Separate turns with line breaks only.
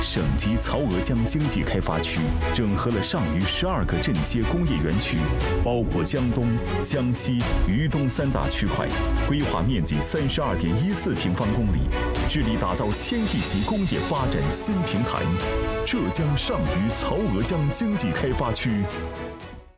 省级曹娥江经济开发区整合了上虞12个镇街工业园区，包括江东、江西、渝东3大区块，规划面积32.14平方公里，致力打造1000亿级工业发展新平台。浙江上虞曹娥江经济开发区。